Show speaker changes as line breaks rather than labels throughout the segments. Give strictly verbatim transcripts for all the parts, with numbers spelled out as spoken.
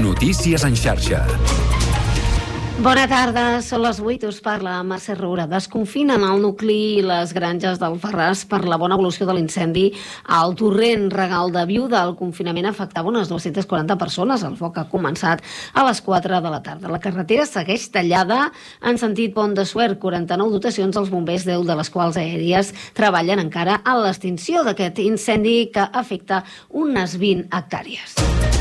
Notícies en xarxa.
Bona tarda, són les vuit, us parla Mercè Roura. Desconfinen el nucli i les granges d'Alfarràs per la bona evolució de l'incendi al torrent Regal de Viuda. El confinament afectava unes dues-centes quaranta persones. El foc ha començat a les quatre de la tarda. La carretera segueix tallada en sentit Pont de Suert. quaranta-nou dotacions dels bombers, deu de les quals aèries, treballen encara a l'extinció d'aquest incendi que afecta unes vint hectàrees.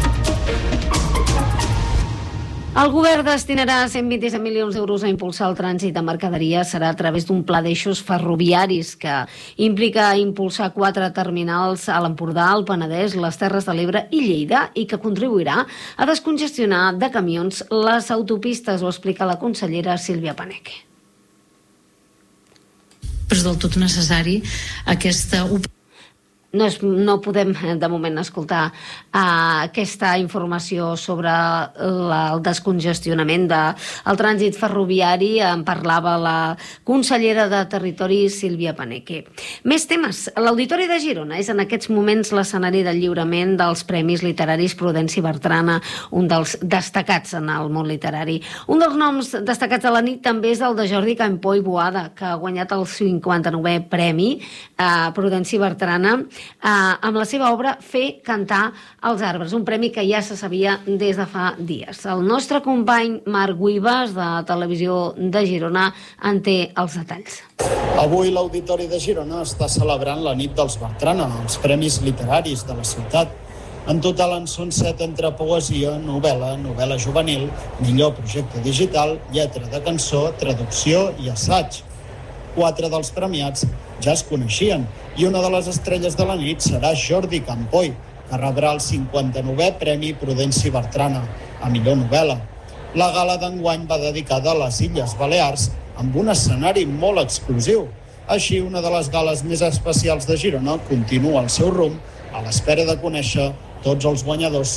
El govern destinarà cent vint-i-set milions d'euros a impulsar el trànsit de mercaderies. Serà a través d'un pla d'eixos ferroviaris que implica impulsar quatre terminals a l'Empordà, el Penedès, les Terres de l'Ebre i Lleida, i que contribuirà a descongestionar de camions les autopistes, ho explica la consellera Sílvia Paneque.
És del tot necessari aquesta operació.
No, és, no podem de moment escoltar uh, aquesta informació sobre la, el descongestionament del de, trànsit ferroviari. En parlava la consellera de Territori, Sílvia Paneque. Més temes. L'Auditori de Girona és en aquests moments l'escenari del lliurament dels Premis Literaris Prudenci Bertrana, un dels destacats en el món literari. Un dels noms destacats de la nit també és el de Jordi Campó i Boada, que ha guanyat el cinquanta-novè Premi uh, Prudenci Bertrana, Uh, amb la seva obra Fer cantar els arbres, un premi que ja se sabia des de fa dies. El nostre company Marc Guibas, de Televisió de Girona, en té els detalls.
Avui l'Auditori de Girona està celebrant la nit dels Bertrana, els premis literaris de la ciutat. En total en són set entre poesia, novel·la, novel·la juvenil, millor projecte digital, lletra de cançó, traducció i assaig. Quatre dels premiats ja es coneixien i una de les estrelles de la nit serà Jordi Campoy, que rebrà el cinquanta-novè Premi Prudenci Bertrana a millor novel·la. La gala d'enguany va dedicada a les Illes Balears amb un escenari molt exclusiu. Així, una de les gales més especials de Girona continua el seu rumb a l'espera de conèixer tots els guanyadors.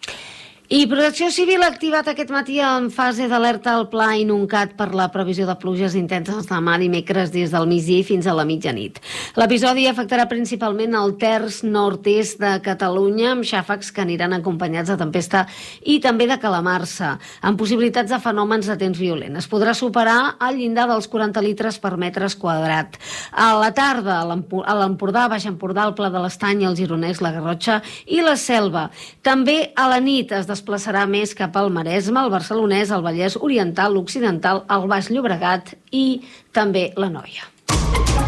I Protecció Civil ha activat aquest matí en fase d'alerta el pla Inuncat per la previsió de pluges intenses demà dimecres des del migdia fins a la mitjanit. L'episodi afectarà principalment el terç nord-est de Catalunya, amb xàfecs que aniran acompanyats de tempesta i també de calamarsa, amb possibilitats de fenòmens de temps violent. Es podrà superar el llindar dels quaranta litres per metres quadrat. A la tarda, a l'Empordà, Baix Empordà, el Pla de l'Estany, el Gironès, la Garrotxa i la Selva. També a la nit es desplaçarà més cap al Maresme, el Barcelonès, el Vallès Oriental, l'Occidental, el Baix Llobregat i també l'Anoia.